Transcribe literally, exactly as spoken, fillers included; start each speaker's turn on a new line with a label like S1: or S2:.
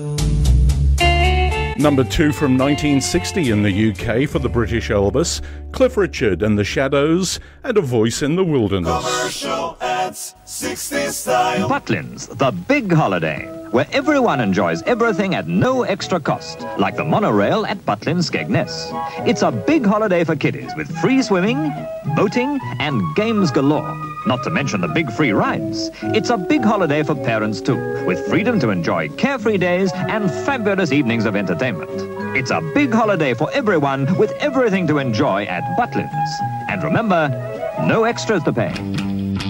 S1: Number two from nineteen sixty in the U K for the British Elvis, Cliff Richard and the Shadows, and A Voice in the Wilderness.
S2: Commercial ads, sixties style.
S3: Butlins, the big holiday, where everyone enjoys everything at no extra cost, like the monorail at Butlins Skegness. It's a big holiday for kiddies with free swimming, boating, and games galore. Not to mention the big free rides. It's a big holiday for parents too, with freedom to enjoy carefree days and fabulous evenings of entertainment. It's a big holiday for everyone with everything to enjoy at Butlins. And remember, no extras to pay.